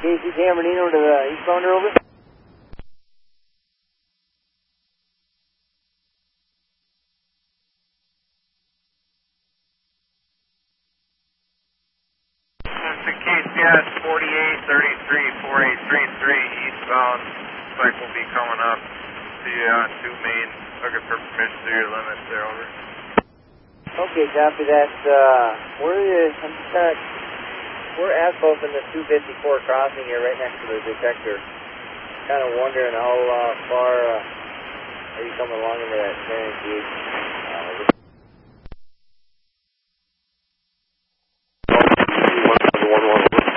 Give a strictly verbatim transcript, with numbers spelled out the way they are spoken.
K C San Bernardino to the eastbounder, over. K C S forty-eight thirty-three, forty-eight thirty-three, eastbound. Spike will be coming up to you on two main, looking for permission through your limits there, over. Okay, copy that. Uh, we're, uh, I'm just kind of, we're asphalt in the two fifty-four crossing here right next to the detector. Kind of wondering how uh, far uh, are you coming along into that turning gauge?